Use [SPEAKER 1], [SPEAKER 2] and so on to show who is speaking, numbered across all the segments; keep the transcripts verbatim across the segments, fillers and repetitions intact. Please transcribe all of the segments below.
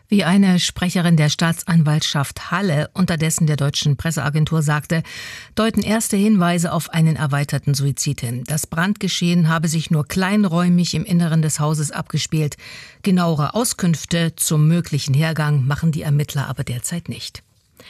[SPEAKER 1] Wie eine Sprecherin der Staatsanwaltschaft Halle unterdessen der deutschen Presseagentur sagte, deuten erste Hinweise auf einen erweiterten Suizid hin. Das Brandgeschehen habe sich nur kleinräumig im Inneren des Hauses abgespielt. Genauere Auskünfte zum möglichen Hergang machen die Ermittler aber derzeit nicht.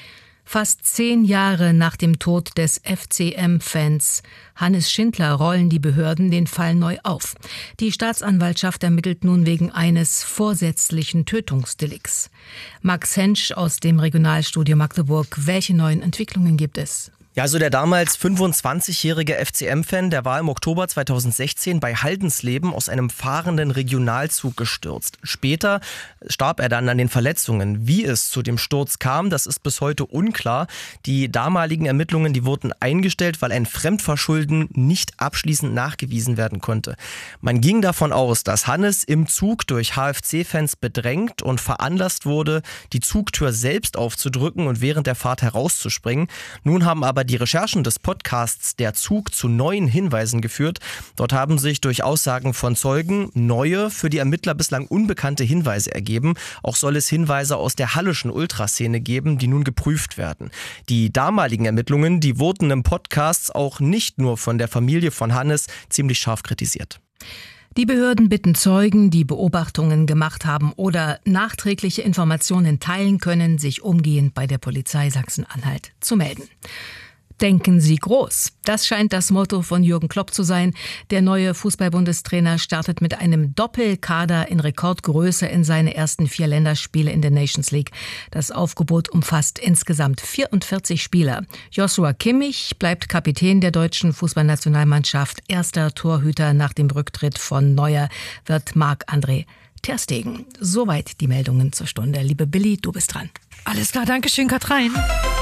[SPEAKER 1] Fast zehn Jahre nach dem Tod des F C M-Fans Hannes Schindler rollen die Behörden den Fall neu auf. Die Staatsanwaltschaft ermittelt nun wegen eines vorsätzlichen Tötungsdelikts. Max Hensch aus dem Regionalstudio Magdeburg. Welche neuen Entwicklungen gibt es?
[SPEAKER 2] Ja, also der damals fünfundzwanzigjährige F C M-Fan, der war im Oktober zweitausendsechzehn bei Haldensleben aus einem fahrenden Regionalzug gestürzt. Später starb er dann an den Verletzungen. Wie es zu dem Sturz kam, das ist bis heute unklar. Die damaligen Ermittlungen, die wurden eingestellt, weil ein Fremdverschulden nicht abschließend nachgewiesen werden konnte. Man ging davon aus, dass Hannes im Zug durch H F C-Fans bedrängt und veranlasst wurde, die Zugtür selbst aufzudrücken und während der Fahrt herauszuspringen. Nun haben aber die Recherchen des Podcasts Der Zug zu neuen Hinweisen geführt. Dort haben sich durch Aussagen von Zeugen neue, für die Ermittler bislang unbekannte Hinweise ergeben. Auch soll es Hinweise aus der hallischen Ultraszene geben, die nun geprüft werden. Die damaligen Ermittlungen, die wurden im Podcast auch nicht nur von der Familie von Hannes ziemlich scharf kritisiert.
[SPEAKER 1] Die Behörden bitten Zeugen, die Beobachtungen gemacht haben oder nachträgliche Informationen teilen können, sich umgehend bei der Polizei Sachsen-Anhalt zu melden. Denken Sie groß. Das scheint das Motto von Jürgen Klopp zu sein. Der neue Fußball-Bundestrainer startet mit einem Doppelkader in Rekordgröße in seine ersten vier Länderspiele in der Nations League. Das Aufgebot umfasst insgesamt vierundvierzig Spieler. Joshua Kimmich bleibt Kapitän der deutschen Fußballnationalmannschaft. Erster Torhüter nach dem Rücktritt von Neuer wird Marc-André ter Stegen. Soweit die Meldungen zur Stunde. Liebe Billy, du bist dran.
[SPEAKER 3] Alles klar, danke schön, Katrin.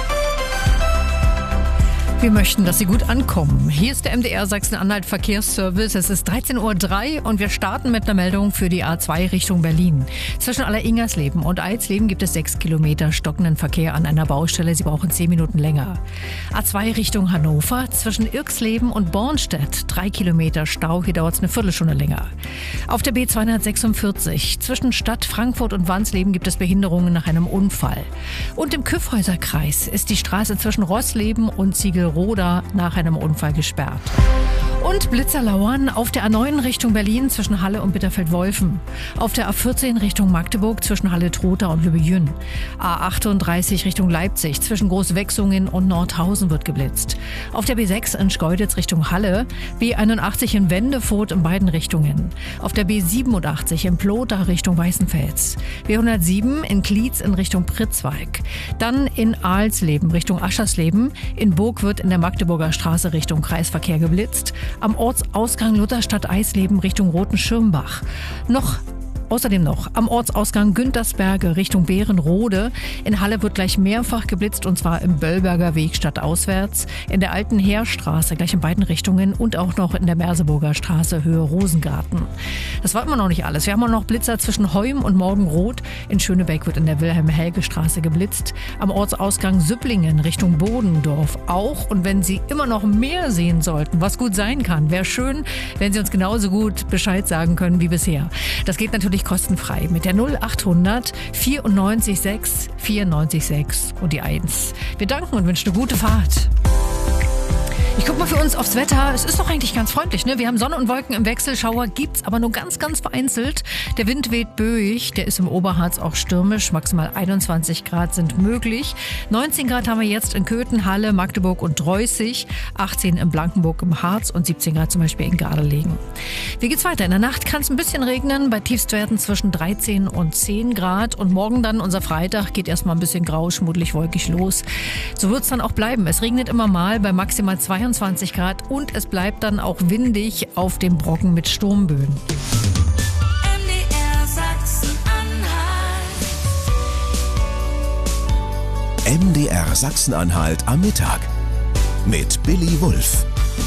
[SPEAKER 3] Wir möchten, dass Sie gut ankommen. Hier ist der M D R Sachsen-Anhalt Verkehrsservice. Es ist dreizehn Uhr drei und wir starten mit einer Meldung für die A zwei Richtung Berlin. Zwischen Aller-Ingersleben und Eisleben gibt es sechs Kilometer stockenden Verkehr an einer Baustelle. Sie brauchen zehn Minuten länger. A zwei Richtung Hannover. Zwischen Irksleben und Bornstedt drei Kilometer Stau. Hier dauert es eine Viertelstunde länger. Auf der B zweihundertsechsundvierzig. Zwischen Stadt Frankfurt und Wansleben gibt es Behinderungen nach einem Unfall. Und im Kyffhäuserkreis ist die Straße zwischen Rossleben und Ziegel Roda nach einem Unfall gesperrt. Und Blitzer lauern auf der A neun Richtung Berlin zwischen Halle und Bitterfeld-Wolfen. Auf der A vierzehn Richtung Magdeburg zwischen Halle-Trotha und Lübejün. A achtunddreißig Richtung Leipzig zwischen Großwechsungen und Nordhausen wird geblitzt. Auf der B sechs in Schkeuditz Richtung Halle. B einundachtzig in Wendefurt in beiden Richtungen. Auf der B siebenundachtzig in Plotha Richtung Weißenfels. B hundertsieben in Klietz in Richtung Pritzwalk. Dann in Alsleben Richtung Aschersleben. In Burg wird in der Magdeburger Straße Richtung Kreisverkehr geblitzt. Am Ortsausgang Lutherstadt-Eisleben Richtung Roten Schirmbach. Noch Außerdem noch am Ortsausgang Güntersberge Richtung Bärenrode. In Halle wird gleich mehrfach geblitzt und zwar im Böllberger Weg stadtauswärts, in der Alten Heerstraße gleich in beiden Richtungen und auch noch in der Merseburger Straße Höhe Rosengarten. Das war immer noch nicht alles. Wir haben auch noch Blitzer zwischen Heum und Morgenrot. In Schönebeck wird in der Wilhelm-Helge-Straße geblitzt. Am Ortsausgang Süpplingen Richtung Bodendorf auch. Und wenn Sie immer noch mehr sehen sollten, was gut sein kann, wäre schön, wenn Sie uns genauso gut Bescheid sagen können wie bisher. Das geht natürlich kostenfrei mit der null achthundert vierundneunzig sechs vierundneunzig sechs und die eins. Wir danken und wünschen eine gute Fahrt. Ich guck mal für uns aufs Wetter. Es ist doch eigentlich ganz freundlich, ne? Wir haben Sonne und Wolken im Wechsel. Schauer gibt's, aber nur ganz, ganz vereinzelt. Der Wind weht böig. Der ist im Oberharz auch stürmisch. Maximal einundzwanzig Grad sind möglich. neunzehn Grad haben wir jetzt in Köthen, Halle, Magdeburg und Dreußig. achtzehn in Blankenburg im Harz und siebzehn Grad zum Beispiel in Gardelegen. Wie geht's weiter? In der Nacht kann es ein bisschen regnen. Bei Tiefstwerten zwischen dreizehn und zehn Grad. Und morgen dann, unser Freitag, geht erstmal ein bisschen grau, schmuddelig, wolkig los. So wird's dann auch bleiben. Es regnet immer mal bei maximal zweiundzwanzig Grad und es bleibt dann auch windig auf dem Brocken mit Sturmböen.
[SPEAKER 4] M D R Sachsen-Anhalt.
[SPEAKER 5] M D R Sachsen-Anhalt am Mittag mit Billy Wulff.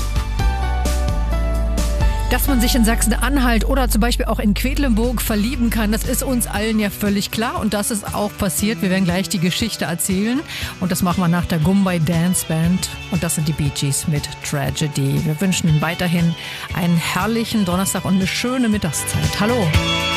[SPEAKER 3] Dass man sich in Sachsen-Anhalt oder zum Beispiel auch in Quedlinburg verlieben kann, das ist uns allen ja völlig klar und das ist auch passiert. Wir werden gleich die Geschichte erzählen und das machen wir nach der Gumbay Dance Band und das sind die Bee Gees mit Tragedy. Wir wünschen Ihnen weiterhin einen herrlichen Donnerstag und eine schöne Mittagszeit. Hallo!